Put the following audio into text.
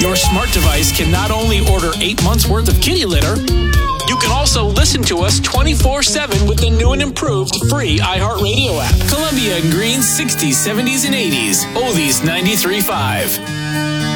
Your smart device can not only order 8 months worth of kitty litter, you can also listen to us 24/7 with the new and improved free iHeartRadio app. Columbia and Green's 60s, 70s, and 80s. Oldies 93.5.